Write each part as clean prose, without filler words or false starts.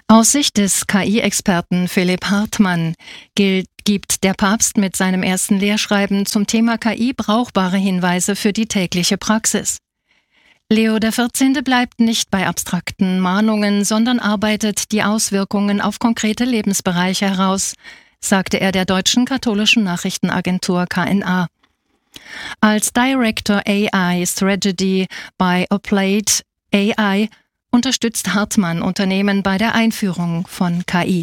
Aus Sicht des KI-Experten Philipp Hartmann gibt der Papst mit seinem ersten Lehrschreiben zum Thema KI brauchbare Hinweise für die tägliche Praxis. Leo XIV. Bleibt nicht bei abstrakten Mahnungen, sondern arbeitet die Auswirkungen auf konkrete Lebensbereiche heraus, sagte er der deutschen katholischen Nachrichtenagentur KNA. Als Director AI Strategy bei Applied AI unterstützt Hartmann Unternehmen bei der Einführung von KI.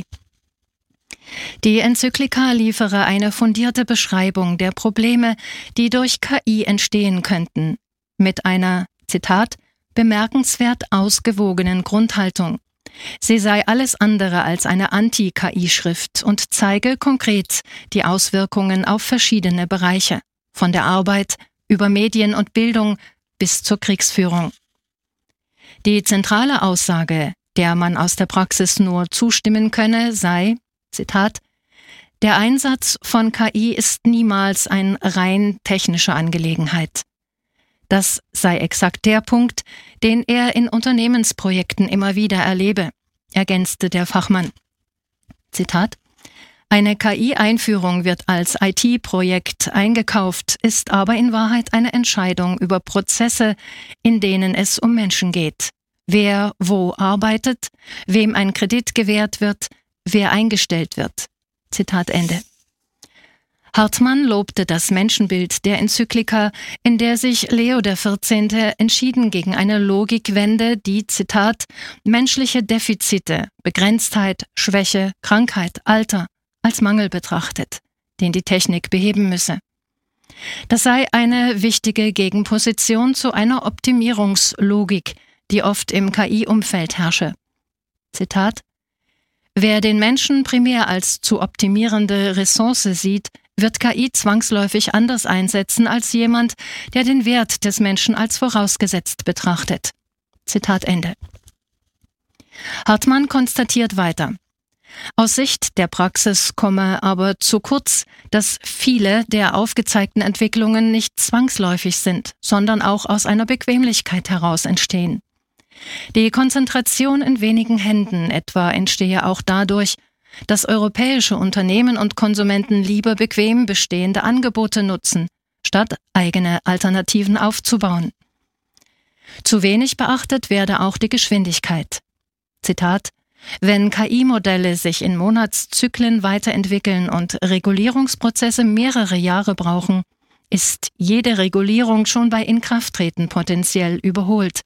Die Enzyklika liefere eine fundierte Beschreibung der Probleme, die durch KI entstehen könnten, mit einer, Zitat, bemerkenswert ausgewogenen Grundhaltung. Sie sei alles andere als eine Anti-KI-Schrift und zeige konkret die Auswirkungen auf verschiedene Bereiche, von der Arbeit über Medien und Bildung bis zur Kriegsführung. Die zentrale Aussage, der man aus der Praxis nur zustimmen könne, sei, Zitat, der Einsatz von KI ist niemals eine rein technische Angelegenheit. Das sei exakt der Punkt, den er in Unternehmensprojekten immer wieder erlebe, ergänzte der Fachmann. Zitat, eine KI-Einführung wird als IT-Projekt eingekauft, ist aber in Wahrheit eine Entscheidung über Prozesse, in denen es um Menschen geht. Wer wo arbeitet, wem ein Kredit gewährt wird, wer eingestellt wird. Zitat Ende. Hartmann lobte das Menschenbild der Enzyklika, in der sich Leo XIV. Entschieden gegen eine Logik wende, die, Zitat, menschliche Defizite, Begrenztheit, Schwäche, Krankheit, Alter als Mangel betrachtet, den die Technik beheben müsse. Das sei eine wichtige Gegenposition zu einer Optimierungslogik, die oft im KI-Umfeld herrsche. Zitat: Wer den Menschen primär als zu optimierende Ressource sieht, wird KI zwangsläufig anders einsetzen als jemand, der den Wert des Menschen als vorausgesetzt betrachtet. Zitat Ende. Hartmann konstatiert weiter: Aus Sicht der Praxis komme aber zu kurz, dass viele der aufgezeigten Entwicklungen nicht zwangsläufig sind, sondern auch aus einer Bequemlichkeit heraus entstehen. Die Konzentration in wenigen Händen etwa entstehe auch dadurch, dass europäische Unternehmen und Konsumenten lieber bequem bestehende Angebote nutzen, statt eigene Alternativen aufzubauen. Zu wenig beachtet werde auch die Geschwindigkeit. Zitat: Wenn KI-Modelle sich in Monatszyklen weiterentwickeln und Regulierungsprozesse mehrere Jahre brauchen, ist jede Regulierung schon bei Inkrafttreten potenziell überholt.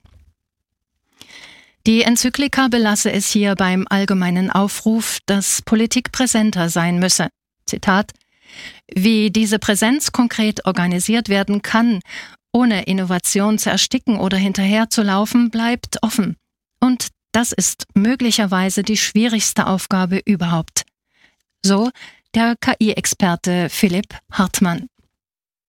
Die Enzyklika belasse es hier beim allgemeinen Aufruf, dass Politik präsenter sein müsse. Zitat: Wie diese Präsenz konkret organisiert werden kann, ohne Innovation zu ersticken oder hinterherzulaufen, bleibt offen. Und das ist möglicherweise die schwierigste Aufgabe überhaupt. So der KI-Experte Philipp Hartmann.